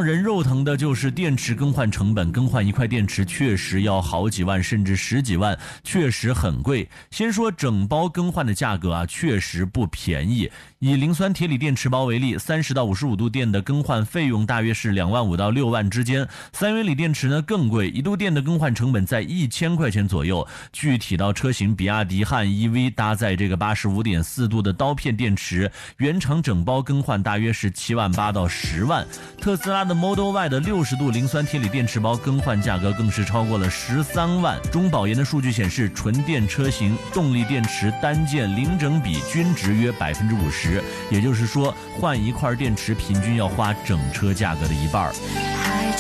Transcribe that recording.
让人肉疼的就是电池更换成本，更换一块电池确实要好几万甚至十几万，确实很贵。先说整包更换的价格确实不便宜。以磷酸铁锂电池包为例，30到55度电的更换费用大约是2万5到6万之间。3元锂电池呢更贵，1度电的更换成本在1000块钱左右。具体到车型，比亚迪汉 EV 搭载这个85.4度的刀片电池，原厂整包更换大约是7万8到10万。特斯拉的 Model Y 的60度磷酸铁锂电池包更换价格更是超过了13万。中保研的数据显示，纯电车型动力电池单件零整比均值约50%，也就是说换一块电池平均要花整车价格的一半。